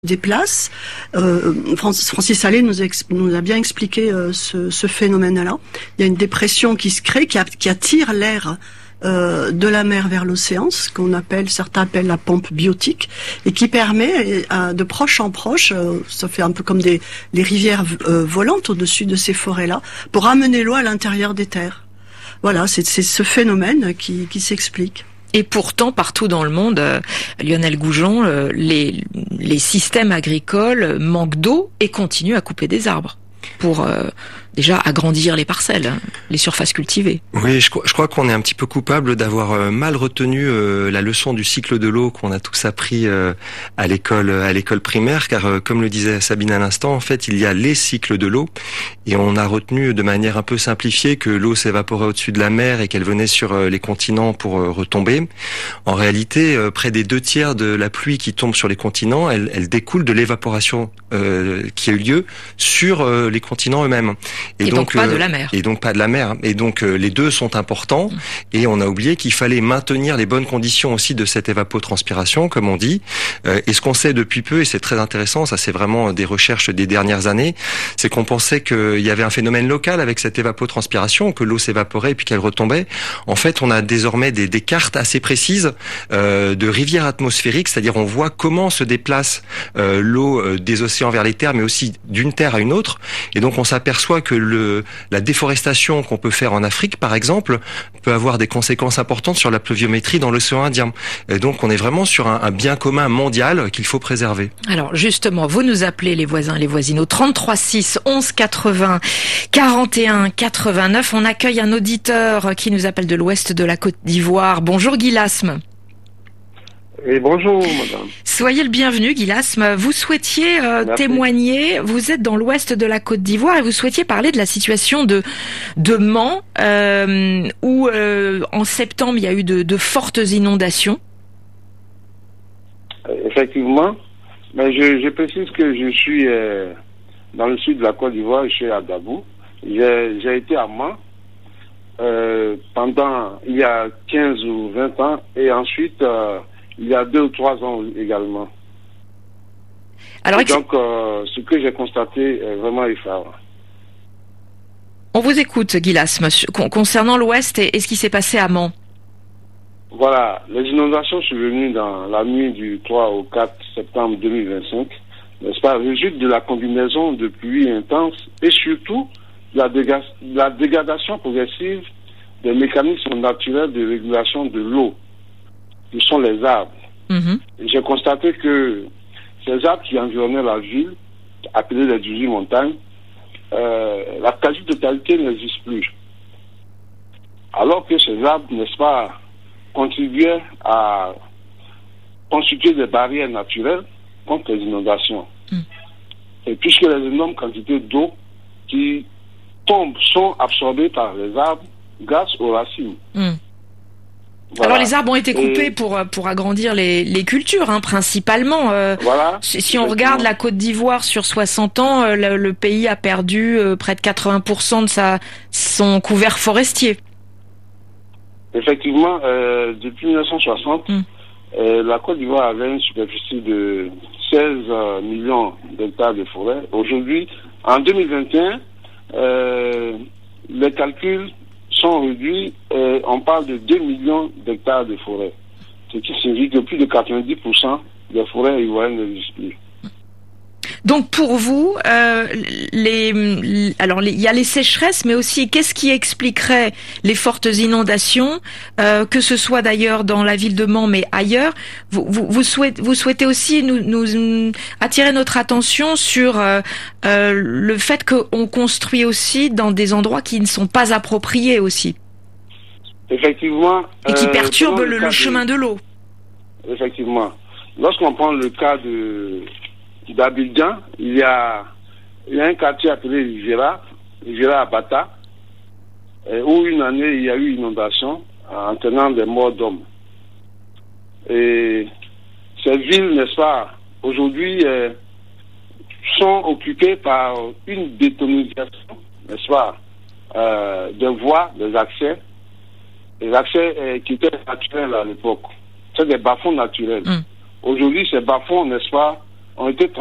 déplace. Francis Allais nous a bien expliqué ce phénomène-là. Il y a une dépression qui se crée, qui attire l'air de la mer vers l'océan, ce certains appellent la pompe biotique, et qui permet de proche en proche, ça fait un peu comme les rivières volantes au-dessus de ces forêts-là, pour amener l'eau à l'intérieur des terres. Voilà, c'est ce phénomène qui s'explique. Et pourtant, partout dans le monde, Lionel Goujon, les systèmes agricoles manquent d'eau et continuent à couper des arbres pour déjà agrandir les parcelles, les surfaces cultivées. Oui, je crois qu'on est un petit peu coupable d'avoir mal retenu la leçon du cycle de l'eau qu'on a tous appris à l'école primaire, car comme le disait Sabine à l'instant, en fait, il y a les cycles de l'eau, et on a retenu de manière un peu simplifiée que l'eau s'évaporait au-dessus de la mer et qu'elle venait sur les continents pour retomber. En réalité, près des 2/3 de la pluie qui tombe sur les continents, elle découle de l'évaporation qui a eu lieu sur les continents eux-mêmes. Et donc pas de la mer. Et donc pas de la mer. Et donc les deux sont importants. Et on a oublié qu'il fallait maintenir les bonnes conditions aussi de cette évapotranspiration, comme on dit. Et ce qu'on sait depuis peu, et c'est très intéressant, ça c'est vraiment des recherches des dernières années, c'est qu'on pensait qu'il y avait un phénomène local avec cette évapotranspiration, que l'eau s'évaporait et puis qu'elle retombait. En fait, on a désormais des cartes assez précises de rivières atmosphériques, c'est-à-dire on voit comment se déplace l'eau des océans vers les terres, mais aussi d'une terre à une autre. Et donc on s'aperçoit que la déforestation qu'on peut faire en Afrique, par exemple, peut avoir des conséquences importantes sur la pluviométrie dans l'océan Indien. Et donc on est vraiment sur un bien commun mondial qu'il faut préserver. Alors justement, vous nous appelez les voisins et les voisines au 33 6 11 80 41 89. On accueille un auditeur qui nous appelle de l'ouest de la Côte d'Ivoire. Bonjour Guy Lasme. Et bonjour, madame. Soyez le bienvenu, Guy Lasme. Vous souhaitiez témoigner, vous êtes dans l'ouest de la Côte d'Ivoire et vous souhaitiez parler de la situation de Mans, où en septembre, il y a eu de fortes inondations. Effectivement, mais je précise que je suis dans le sud de la Côte d'Ivoire, je suis à Dabou. J'ai été à Mans pendant, il y a 15 ou 20 ans, et ensuite... il y a 2 ou 3 ans également. Alors, donc, ce que j'ai constaté est vraiment effarant. On vous écoute, Guy Lasme, concernant l'Ouest et ce qui s'est passé à Mans. Voilà, les inondations sont venues dans la nuit du 3 au 4 septembre 2025, n'est-ce pas, résulte de la combinaison de pluies intenses et surtout la dégradation progressive des mécanismes naturels de régulation de l'eau, qui sont les arbres. J'ai constaté que ces arbres qui environnaient la ville, appelés les 18 montagnes, la quasi-totalité n'existe plus. Alors que ces arbres, n'est-ce pas, contribuaient à constituer des barrières naturelles contre les inondations. Et puisque les énormes quantités d'eau qui tombent sont absorbées par les arbres grâce aux racines. Voilà. Alors les arbres ont été coupés pour agrandir les cultures, principalement. Voilà. Si on regarde la Côte d'Ivoire sur 60 ans, le pays a perdu près de 80% de son couvert forestier. Effectivement, depuis 1960, la Côte d'Ivoire avait une superficie de 16 millions d'hectares de forêt. Aujourd'hui, en 2021, les calculs sont réduits, on parle de 2 millions d'hectares de forêt. Ce qui signifie que plus de 90% des forêts ivoiriennes n'existent plus. Donc pour vous, il y a les sécheresses, mais aussi qu'est-ce qui expliquerait les fortes inondations, que ce soit d'ailleurs dans la ville de Mans, mais ailleurs. Vous souhaitez aussi nous attirer notre attention sur le fait qu'on construit aussi dans des endroits qui ne sont pas appropriés aussi. Effectivement. Et qui perturbent le chemin de l'eau. Effectivement. Lorsqu'on prend le cas d'Abidjan, il y a un quartier appelé Ligera à Bata, où une année il y a eu inondation entraînant des morts d'hommes. Et ces villes, n'est-ce pas, aujourd'hui sont occupées par une bétonisation, n'est-ce pas, des voies, des accès qui étaient naturels à l'époque. C'est des bas-fonds naturels. Aujourd'hui, ces bas-fonds, n'est-ce pas, ont été